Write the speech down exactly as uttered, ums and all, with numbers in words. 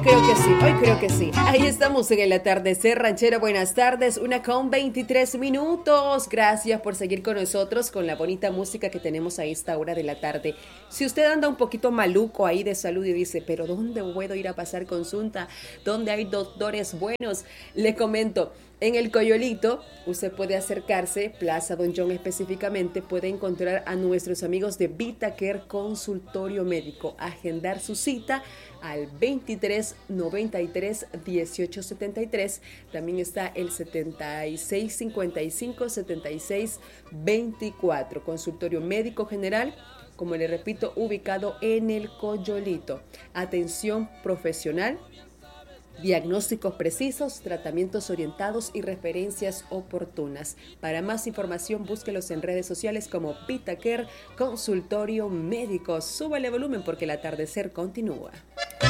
creo que sí, hoy creo que sí. Ahí estamos en el atardecer ranchero. Buenas tardes, una con veintitrés minutos. Gracias por seguir con nosotros con la bonita música que tenemos a esta hora de la tarde. Si usted anda un poquito maluco ahí de salud y dice, pero ¿dónde puedo ir a pasar consulta? ¿Dónde hay doctores buenos? Le comento. En el Coyolito, usted puede acercarse, Plaza Don John específicamente, puede encontrar a nuestros amigos de VitaCare Consultorio Médico, agendar su cita al veintitrés noventa y tres dieciocho setenta y tres. También está el setenta y seis cincuenta y cinco setenta y seis veinticuatro, Consultorio Médico General, como le repito, ubicado en el Coyolito. Atención profesional, diagnósticos precisos, tratamientos orientados y referencias oportunas. Para más información, búsquelos en redes sociales como VitaCare Consultorio Médico. Súbale volumen porque el atardecer continúa.